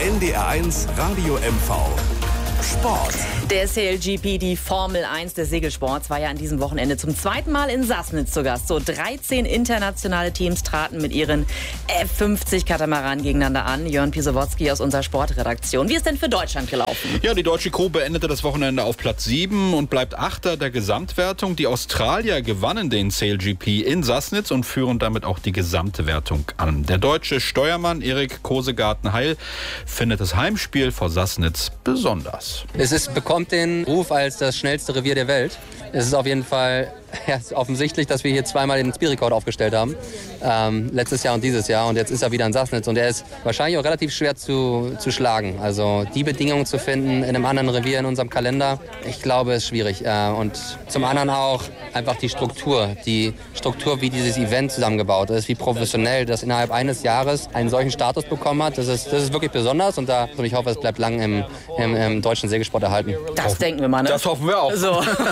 NDR1 Radio MV Sport. Der SailGP, die Formel 1 des Segelsports, war ja an diesem Wochenende zum zweiten Mal in Sassnitz zu Gast. So 13 internationale Teams traten mit ihren F50-Katamaranen gegeneinander an. Jörn Pisowotzki aus unserer Sportredaktion. Wie ist denn für Deutschland gelaufen? Ja, die deutsche Crew beendete das Wochenende auf Platz 7 und bleibt Achter der Gesamtwertung. Die Australier gewannen den SailGP in Sassnitz und führen damit auch die gesamte Wertung an. Der deutsche Steuermann Erik Kosegarten-Heil findet das Heimspiel vor Sassnitz besonders. Es bekommt den Ruf als das schnellste Revier der Welt. Es ist auf jeden Fall offensichtlich, dass wir hier zweimal den Speedrekord aufgestellt haben. Letztes Jahr und dieses Jahr. Und jetzt ist er wieder in Sassnitz. Und er ist wahrscheinlich auch relativ schwer zu schlagen. Also die Bedingungen zu finden in einem anderen Revier in unserem Kalender, ich glaube, ist schwierig. Und zum anderen auch einfach die Struktur, wie dieses Event zusammengebaut ist, wie professionell das innerhalb eines Jahres einen solchen Status bekommen hat. Das ist wirklich besonders. Und ich hoffe, es bleibt lang im deutschen Segelsport erhalten. Das denken wir mal, ne? Das hoffen wir auch.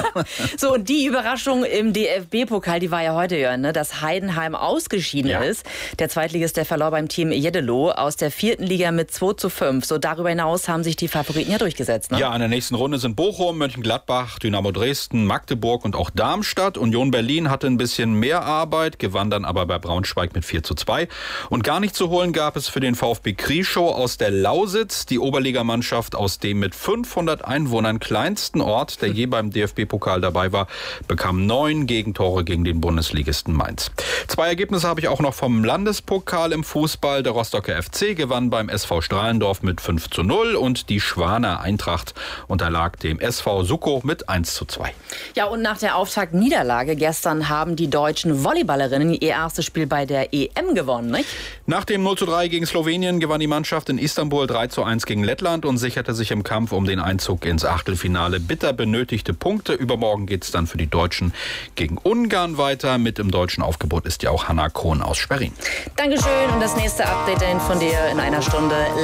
So, und die Überraschung im DFB-Pokal, die war ja heute, Jörn, ne, dass Heidenheim ausgeschieden ist. Der Zweitligist, der verlor beim Team Jeddelo aus der 4. Liga mit 2:5. So, darüber hinaus haben sich die Favoriten ja durchgesetzt. Ne? Ja, in der nächsten Runde sind Bochum, Mönchengladbach, Dynamo Dresden, Magdeburg und auch Darmstadt. Union Berlin hatte ein bisschen mehr Arbeit, gewann dann aber bei Braunschweig mit 4:2. Und gar nicht zu holen gab es für den VfB Krieschow aus der Lausitz, die Oberligamannschaft aus dem mit 500 Einwohnern kleinsten Ort, der je beim DFB-Pokal dabei war, bekam 9 Gegentore gegen den Bundesligisten Mainz. 2 Ergebnisse habe ich auch noch vom Landespokal im Fußball. Der Rostocker FC gewann beim SV Strahlendorf mit 5:0 und die Schwaner Eintracht unterlag dem SV Suckow mit 1:2. Ja, und nach der Auftaktniederlage gestern haben die deutschen Volleyballerinnen ihr erstes Spiel bei der EM gewonnen, nicht? Nach dem 0:3 gegen Slowenien gewann die Mannschaft in Istanbul 3:1 gegen Lettland und sicherte sich im Kampf um den Einzug ins Achtelfinale bitter benötigte Punkte. Übermorgen geht es dann für die Deutschen gegen Ungarn weiter. Mit im deutschen Aufgebot ist ja auch Hanna Krohn aus Schwerin. Dankeschön und das nächste Update von dir in einer Stunde.